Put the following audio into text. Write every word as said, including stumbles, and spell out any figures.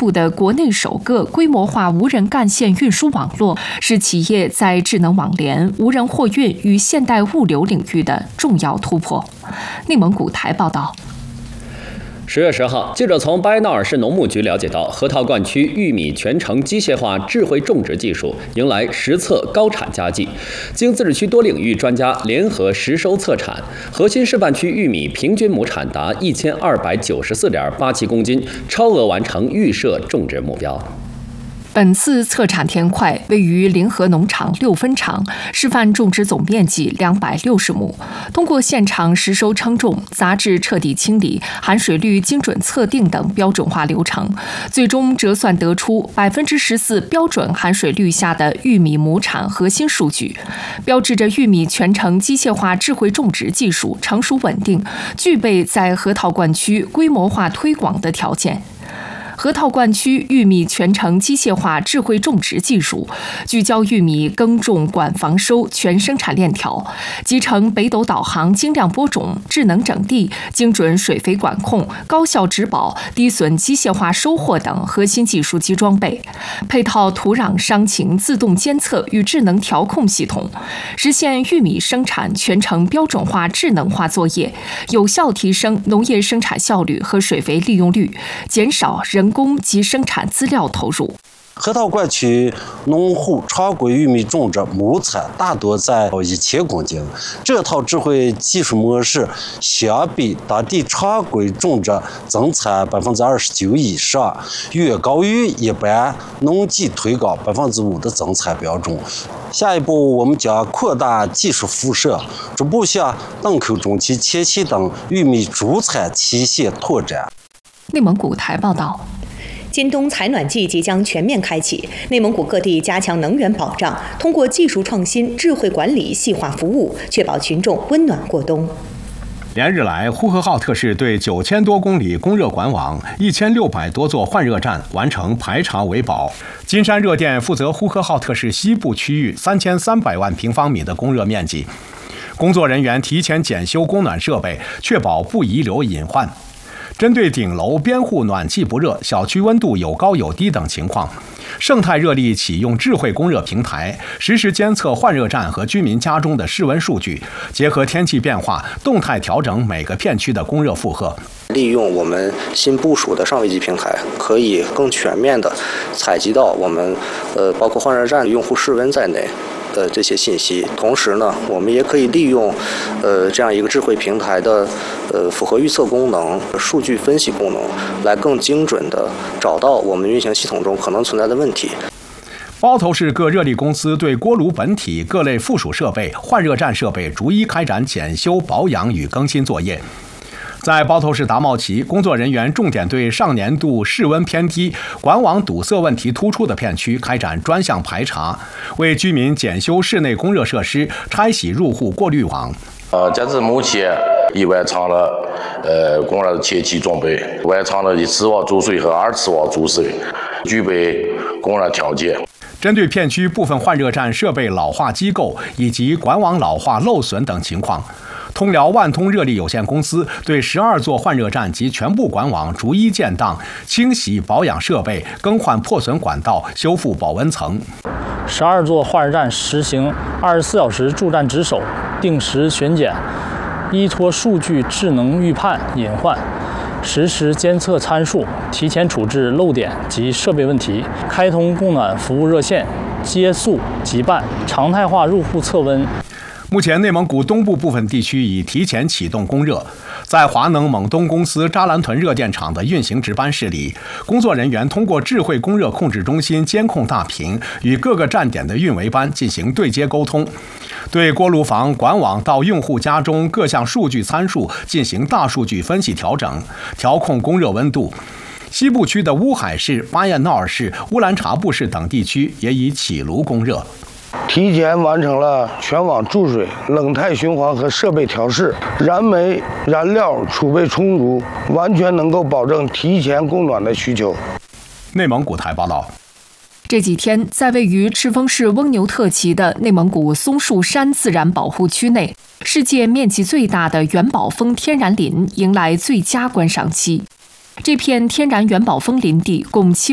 布的国内首个规模化无人干线运输网络，是企业在智能网联、无人货运与现代物流领域的重要突破。内蒙古台报道。 十月十号，记者从巴彦淖尔市农牧局了解到，河套灌区玉米全程机械化智慧种植技术迎来实测高产佳绩。经自治区多领域专家联合实收测产，核心示范区玉米平均亩产达一千二百九十四点八七公斤，超额完成预设种植目标。 本次测产田块位于临河农场六分场，示范种植总面积两百六十亩。通过现场实收称重、杂质彻底清理、含水率精准测定等标准化流程，最终折算得出百分之十四标准含水率下的玉米亩产核心数据，标志着玉米全程机械化智慧种植技术成熟稳定，具备在河套灌区规模化推广的条件。河套灌区玉米全程机械化智慧种植技术聚焦玉米耕种、管、防、收全生产链条，集成北斗导航、精量播种、智能整地、精准水肥管控、高效植保、低损机械化收获等核心技术及装备，配套土壤伤情自动监测与智能调控系统，实现玉米生产全程标准化、智能化作业，有效提升农业生产效率和水肥利用率，减少人工及生产资料投入。 河套灌区农户常规玉米种植亩产大多在一千公斤，这套智慧技术模式相比当地常规种植增产百分之二十九以上，远高于一般农技推高百分之五的增产标准。下一步，我们将扩大技术辐射，逐步向邓口中期、前期等玉米主产期线拓展。 内蒙古台报道。 今冬采暖季即将全面开启，内蒙古各地加强能源保障，通过技术创新、智慧管理、细化服务，确保群众温暖过冬。 连日来，呼和浩特市对九千多公里供热管网、一千六百多座换热站完成排查维保。金山热电负责呼和浩特市西部区域三千三百万平方米的供热面积，工作人员提前检修供暖设备，确保不遗留隐患。针对顶楼边户暖气不热、小区温度有高有低等情况，盛泰热力启用智慧供热平台，实时监测换热站和居民家中的室温数据，结合天气变化，动态调整每个片区的供热负荷。 利用我们新部署的上位机平台，可以更全面地采集到我们呃包括换热站用户室温在内的这些信息。同时呢，我们也可以利用呃这样一个智慧平台的呃符合预测功能、数据分析功能，来更精准地找到我们运行系统中可能存在的问题。 包头市各热力公司对锅炉本体各类附属设备、换热站设备逐一开展检修、保养与更新作业。在包头市达茂旗，工作人员重点对上年度室温偏低、管网堵塞问题突出的片区开展专项排查，为居民检修室内供热设施，拆洗入户过滤网。 呃，截至目前，已完成了呃供热前期装备，完成了一次瓦注水和二次瓦注水，具备供热条件。 针对片区部分换热站设备老化机构以及管网老化漏损等情况，通辽万通热力有限公司对十二座换热站及全部管网逐一建档、清洗保养设备、更换破损管道、修复保温层。 十二座换热站实行二十四小时驻站值守、定时巡检，依托数据智能预判隐患，实时监测参数，提前处置漏点及设备问题，开通供暖服务热线，接速即办，常态化入户测温。 目前，内蒙古东部部分地区已提前启动供热。在华能蒙东公司扎兰屯热电厂的运行值班室里，工作人员通过智慧供热控制中心监控大屏，与各个站点的运维班进行对接沟通，对锅炉房、管网到用户家中各项数据参数进行大数据分析调整，调控供热温度。西部区的乌海市、巴彦淖尔市、乌兰察布市等地区也已起炉供热。 提前完成了全网注水、冷态循环和设备调试，燃煤燃料储备充足，完全能够保证提前供暖的需求。 内蒙古台报道。 这几天，在位于赤峰市翁牛特旗的内蒙古松树山自然保护区内，世界面积最大的元宝峰天然林迎来最佳观赏期。这片天然元宝峰林地共七